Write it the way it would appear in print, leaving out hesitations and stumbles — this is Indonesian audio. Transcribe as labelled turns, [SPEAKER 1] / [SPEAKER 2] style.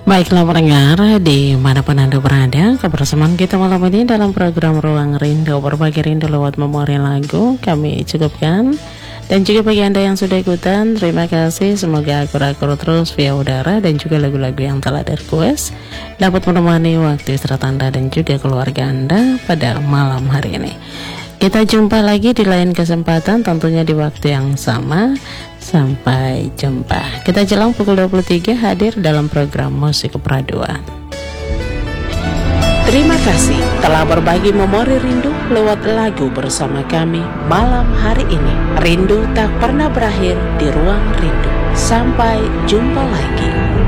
[SPEAKER 1] Baiklah pendengar, dimanapun Anda berada, kebersamaan kita malam ini dalam program Ruang Rindu, berbagi rindu lewat memori lagu, kami cukupkan. Dan juga bagi Anda yang sudah ikutan, terima kasih. Semoga akur-akur terus via udara dan juga lagu-lagu yang telah request dapat menemani waktu istirahat Anda dan juga keluarga Anda pada malam hari ini. Kita jumpa lagi di lain kesempatan, tentunya di waktu yang sama. Sampai jumpa. Kita jelang pukul 23 hadir dalam program Musik Peraduan. Terima kasih telah berbagi memori rindu lewat lagu bersama kami malam hari ini. Rindu tak pernah berakhir di Ruang Rindu. Sampai jumpa lagi.